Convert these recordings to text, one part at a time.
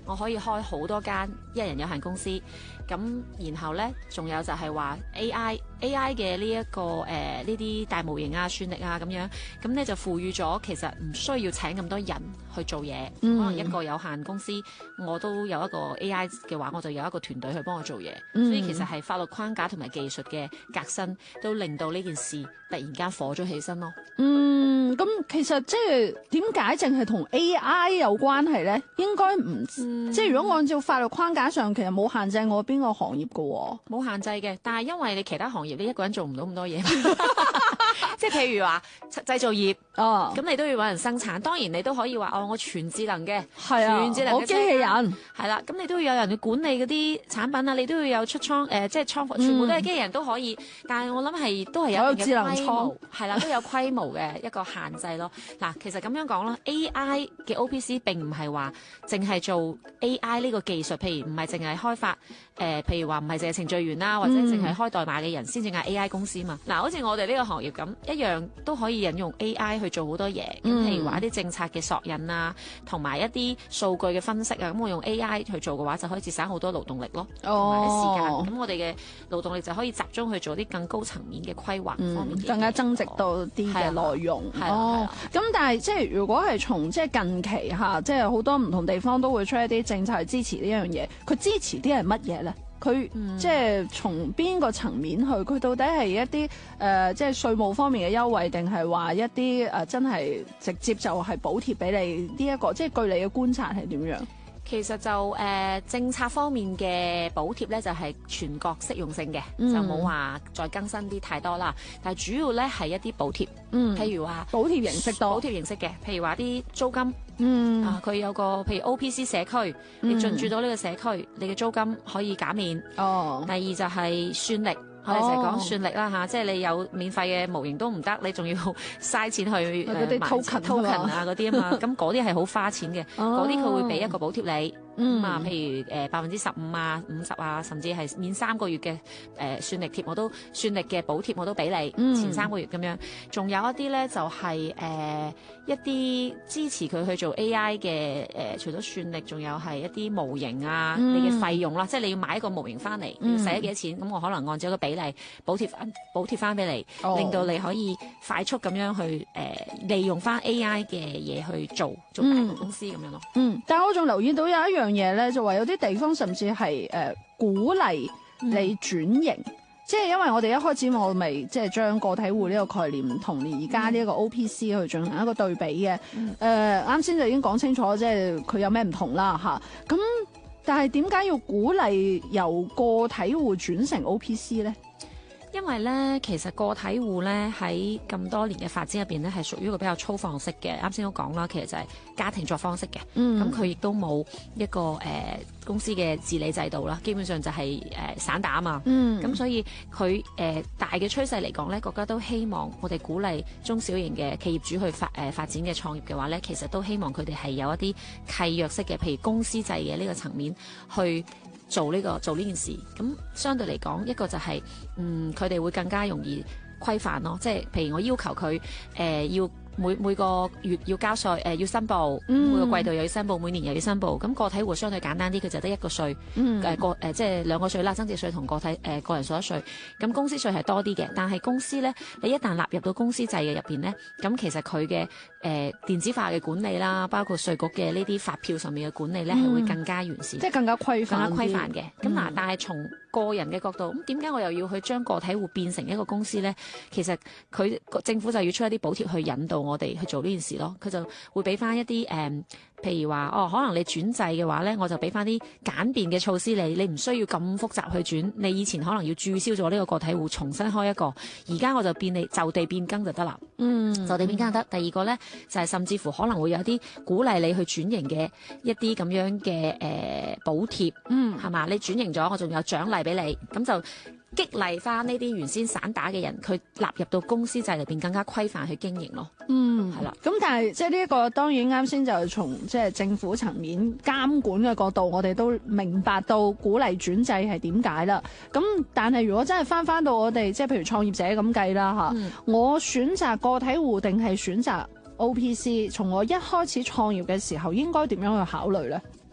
我可以開好多間一人有限公司。咁然後咧，仲有就係話 AI 嘅呢一個呢啲大模型啊、算力啊咁樣，咁咧就賦予咗其實唔需要請咁多人去做嘢，可能一個有限公司我都有一個 AI 嘅話，我就有一個團隊去幫我做嘢，所以其實係法律框架同埋技術嘅革新，都令到呢件事突然間火咗起身咯。 咁其實即係點解淨係同 AI 有關係咧？應該唔即係如果按照法律框架上，其實冇限制我邊個行業㗎喎， 冇限制嘅。但係因為你其他行業你一個人做唔到咁多嘢，即係譬如話製造業，咁你都要揾人生產。當然你都可以話我全智能嘅， 係啊， 全智能嘅我機器人係啦。咁你都要有人去管理嗰啲產品啊，你都要有出倉即係倉庫，全部都係機器人都可以。但係我諗都係有一定嘅規模，係啦，都有規模嘅一個限制咯。嗱，其實咁樣講啦 ，AI 嘅 OPC 並唔係話淨係做 AI 呢個技術，譬如唔係淨係開發譬如話唔係淨係程序員啦，或者淨係開代碼嘅人先至嗌 AI 公司嘛。嗱，好似我哋呢個行業咁，一樣都可以引用 AI 去做好多嘢。譬如話一啲政策嘅索引啊，同埋一啲數據嘅分析啊，咁我用 AI 去做嘅話，就可以節省好多勞動力咯，同埋啲時間。咁我哋嘅勞動力就可以集中去做啲更高層面嘅規劃方面嘅嘢， 更加增值到啲嘅內容。咁但係即係如果係從即係近期嚇，即係好多唔同地方都會出一啲政策去支持呢樣嘢，佢支持啲係乜嘢咧？佢即係從邊個層面去？佢到底係一啲即係稅務方面嘅優惠，定係話一啲真係直接就係補貼俾你呢一個？即係據你嘅觀察係點樣？ 其實就政策方面嘅補貼咧，就係全國適用性嘅，就冇話再更新啲太多啦。但係主要咧係一啲補貼，譬如話補貼形式多， 補貼形式嘅，譬如話啲租金，佢有個譬如 OPC 社區，你進駐到呢個社區，你嘅租金可以減免。第二就係算力。我哋成日講算力啦嚇，即係你有免費嘅模型都唔得，你仲要嘥錢去嗰啲 token 啊嗰啲啊嘛，咁嗰啲係好花錢嘅，嗰啲佢會俾一個補貼你。譬如15%啊、50%啊，甚至係免3個月嘅算力貼，算力嘅補貼我都俾你，前3個月咁樣。仲有一啲咧就係一啲支持佢去做 AI 嘅除咗算力，仲有係一啲模型啊，你嘅費用啦，即係你要買一個模型翻嚟，要使咗幾多錢，咁我可能按照個比例補貼翻俾你，令到你可以快速咁樣去利用翻 AI 嘅嘢去做大個公司咁樣咯。 但係我仲留意到有一樣嘢咧，就話有啲地方甚至係鼓勵你轉型，即係因為我哋一開始我咪即係將個體戶呢個概念同而家呢一個 OPC 去進行一個對比嘅。啱先就已經講清楚，即係佢有咩唔同啦嚇。咁但係點解要鼓勵由個體戶轉成 OPC 咧？ 因為咧，其實個體戶咧喺咁多年嘅發展入邊咧，係屬於一個比較粗放式嘅。啱先都講啦，其實就係家庭作坊式嘅。咁佢亦都冇一個公司嘅治理制度啦，基本上就係散打啊嘛。咁所以佢大嘅趨勢嚟講咧，國家都希望我哋鼓勵中小型嘅企業主去發展嘅創業嘅話咧，其實都希望佢哋係有一啲契約式嘅，譬如公司制嘅呢個層面去做呢件事。咁相對嚟講，一個就係佢哋會更加容易規範咯，即係譬如我要求佢要每個月要交稅，要申報，每個季度又要申報，每年又要申報。咁個體戶相對簡單啲，佢就得一個稅，即係兩個稅啦，增值稅同個人所得稅。咁公司稅係多啲嘅，但係公司咧，你一旦納入到公司制嘅入邊咧，咁其實佢嘅電子化嘅管理啦，包括稅局嘅呢啲發票上面嘅管理咧，係會更加完善， 即係更加規範嘅。咁嗱，但係從個人嘅角度，咁點解我又要去將個體戶變成一個公司咧？其實政府就要出一啲補貼去引導我哋去做呢件事咯。佢就會俾翻一啲譬如話可能你轉制嘅話咧，我就俾翻啲簡便嘅措施你唔需要咁複雜去轉。你以前可能要註銷咗呢個體戶，重新開一個，而家我就就地變更就得啦。就地變更得。第二個咧就係甚至乎可能會有啲鼓勵你去轉型嘅一啲咁樣嘅補貼，係嘛？你轉型咗，我仲有獎勵俾你，咁就激勵翻呢啲原先散打嘅人，佢納入到公司制裏邊更加規範去經營咯。係啦。 咁但係即係呢一個當然啱先就從即係政府層面監管嘅角度，我哋都明白到鼓勵轉制係點解啦。咁但係如果真係翻到我哋即係譬如創業者咁計啦嚇，我選擇個體戶定係選擇 OPC？從我一開始創業嘅時候應該點樣去考慮咧？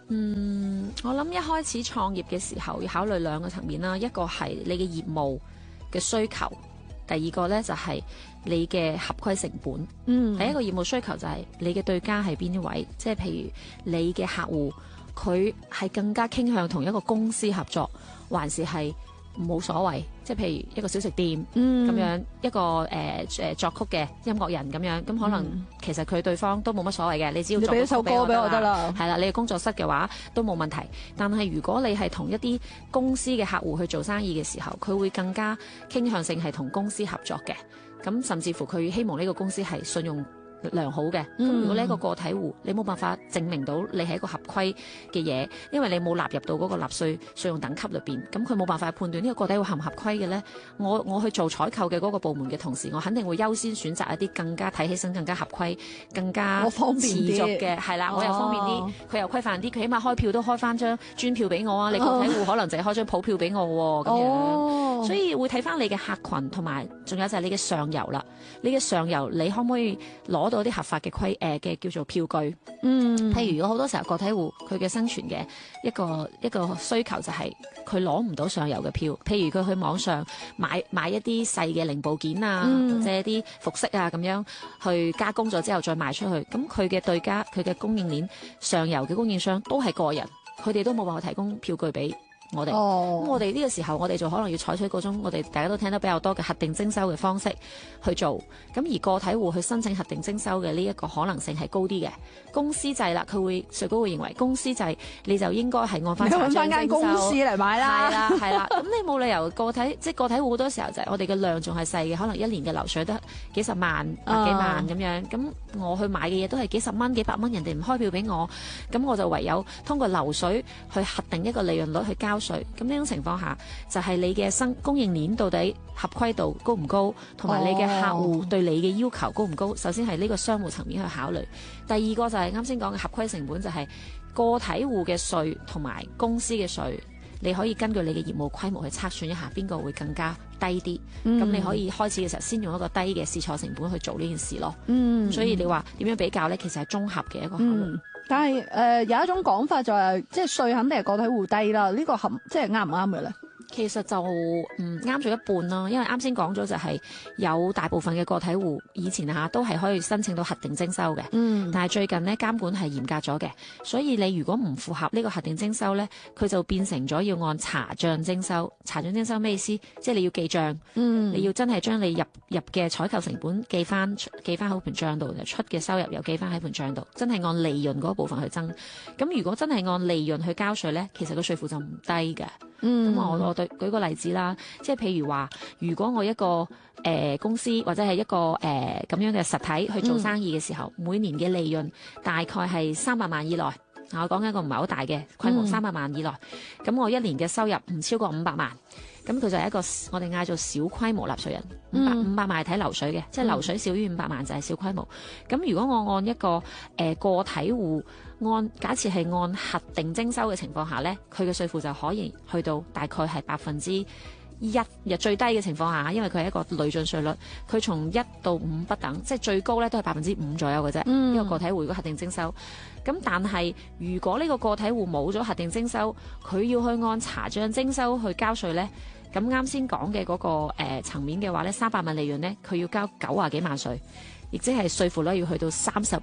我諗一開始創業嘅時候要考慮兩個層面啦，一個係你嘅業務嘅需求，第二個呢就係你嘅合規成本。第一個業務需求就係你嘅對家係邊一位，即係譬如你嘅客戶佢係更加傾向同一個公司合作，還是係冇所謂，即係譬如一個小食店咁樣，一個作曲嘅音樂人咁樣，咁可能其實佢對方都冇乜所謂嘅，你只要作俾一首歌俾我得啦， 係啦，你嘅工作室嘅話都冇問題。但係如果你係同一啲公司嘅客戶去做生意嘅時候，佢會更加傾向性係同公司合作嘅，咁甚至乎佢希望呢個公司係信用良好嘅。咁如果你一個個體戶，你冇辦法證明到你係一個合規嘅嘢，因為你冇納入到嗰個納稅信用等級裏邊，咁佢冇辦法判斷呢個個體戶合唔合規嘅呢。我去做採購嘅嗰個部門嘅同時，我肯定會優先選擇一啲更加睇起身更加合規、更加持續嘅，係啦，我又方便啲，佢又規範啲，佢起碼開票都開翻張專票俾我啊！你個體戶可能淨係開張普票俾我喎，咁樣，所以會睇翻你嘅客群，同埋仲有就係你嘅上游啦。你嘅上游你可唔可以攞到啲合法嘅嘅叫做票據？譬如如果好多時候個體戶佢嘅生存嘅一個需求就係佢攞唔到上游嘅票，譬如佢去網上買一啲細嘅零部件啊，或者一啲服飾啊咁樣去加工咗之後再賣出去，咁佢嘅對家佢嘅供應鏈上游嘅供應商都係個人，佢哋都冇辦法提供票據俾我哋。咁我哋呢個時候我哋就可能要採取嗰種我哋大家都聽得比較多嘅核定徵收嘅方式去做。咁而個體戶去申請核定徵收嘅呢一個可能性係高啲嘅。公司制啦，稅局會認為公司制你就應該係按翻查帳徵收， 公司嚟買啦。 係啦。咁你冇理由個體戶好多時候就係我哋嘅量仲係細嘅，可能一年嘅流水得幾十萬、百幾萬咁樣。咁我去買嘅嘢都係幾十蚊、幾百蚊，人哋唔開票俾我，咁我就唯有通過流水去核定一個利潤率去交稅。咁呢種情況下，就係你嘅供應鏈到底合規度高唔高，同埋你嘅客戶對你嘅要求高唔高。首先係呢個商戶層面去考慮。第二個就係啱先講嘅合規成本，就係個體戶嘅稅同埋公司嘅稅，你可以根據你嘅業務規模去測算一下邊個會更加低啲。咁你可以開始嘅時候先用一個低嘅試錯成本去做呢件事咯。所以你話點樣比較呢？其實係綜合嘅一個考慮。 但係有一種講法就係，即係稅肯定係個體戶低啦。呢個即係啱唔啱嘅咧？ 其實就啱咗一半啦，因為啱先講咗就係有大部分嘅個體戶以前都係可以申請到核定徵收嘅，但係最近呢監管係嚴格咗嘅，所以你如果唔符合呢個核定徵收呢，佢就變成咗要按查帳徵收。查帳徵收咩意思？即係你要記帳，你要真係將你入嘅採購成本記翻喺盤帳度，出嘅收入又記翻喺盤帳度，真係按利潤嗰部分去增。咁如果真係按利潤去交稅呢，其實個稅負就唔低嘅。咁我舉個例子啦，即係譬如話，如果我一個公司或者係一個咁樣嘅實體去做生意嘅時候，每年嘅利潤大概係300萬以內。我講緊一個唔係好大嘅規模，300萬以內。咁我一年嘅收入唔超過500萬，咁佢就係一個我哋嗌做小規模納稅人。500萬係睇流水嘅，即係流水少於500萬就係小規模。咁如果我按一個個體戶假設係按核定徵收嘅情況下呢，佢嘅稅負就可以去到大概係1%，最低嘅情況下，因為佢係一個累進稅率，佢從1到5不等，即係最高咧都係5%左右嘅啫。呢個個體戶如果核定徵收，咁但係如果呢個個體戶冇咗核定徵收，佢要去按查帳徵收去交稅呢。咁啱先講嘅嗰個層面嘅話呢，300萬利潤呢，佢要交90幾萬稅。亦即係稅負率要去到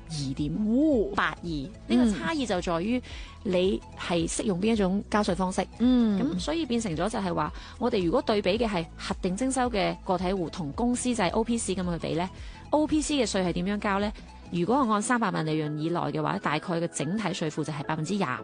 32.82%，呢個差異就在於你係適用邊一種交稅方式。咁所以變成咗就係話，我哋如果對比嘅係核定徵收嘅個體戶同公司制 OPC 咁去比呢， OPC 嘅稅係點樣交呢？如果我按300萬利潤以內嘅話，大概嘅整體稅負就係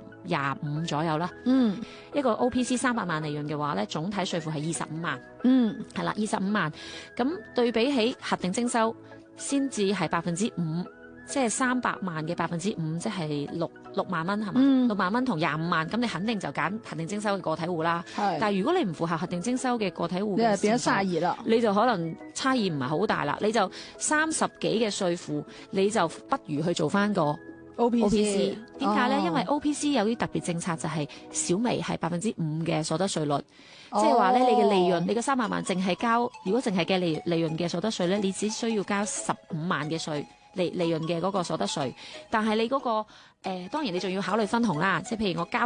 25%左右啦。一個 OPC 300萬利潤嘅話咧，總體稅負係25萬。係啦，25萬。咁對比起核定徵收，先至係5%，即係300萬嘅5%，即係6萬蚊係嘛？6萬蚊同25萬，咁你肯定就揀核定徵收嘅個體戶啦。但係如果你唔符合核定徵收嘅個體戶， 你係變咗32啦， 你就可能差異唔係好大啦。你就30幾嘅稅負，你就不如去做翻個 OPC。點解咧？因為 OPC 有啲特別政策，就係小微係5%嘅所得稅率。即係話咧，你嘅利潤，你嘅300萬淨係交，如果淨係嘅利潤嘅所得稅咧，你只需要交15萬嘅稅， 利潤嘅嗰個所得稅，但係你嗰個當然你仲要考慮分紅啦，即係譬如我交